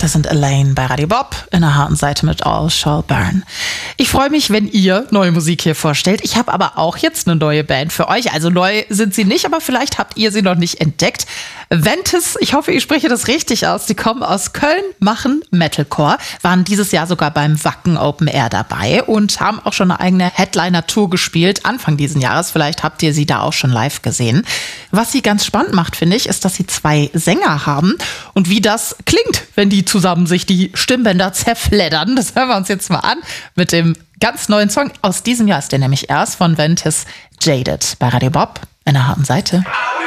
Das sind Elaine bei Radio Bob in der harten Seite mit All Shall Burn. Ich freue mich, wenn ihr neue Musik hier vorstellt. Ich habe aber auch jetzt eine neue Band für euch. Also neu sind sie nicht, aber vielleicht habt ihr sie noch nicht entdeckt. Ventis, ich hoffe, ich spreche das richtig aus. Die kommen aus Köln, machen Metalcore, waren dieses Jahr sogar beim Wacken Open Air dabei und haben auch schon eine eigene Headliner-Tour gespielt, Anfang diesen Jahres. Vielleicht habt ihr sie da auch schon live gesehen. Was sie ganz spannend macht, finde ich, ist, dass sie 2 Sänger haben und wie das klingt, wenn die zusammen sich die Stimmbänder zerfleddern. Das hören wir uns jetzt mal an mit dem ganz neuen Song. Aus diesem Jahr ist der nämlich erst von Ventis, Jaded bei Radio Bob in der harten Seite.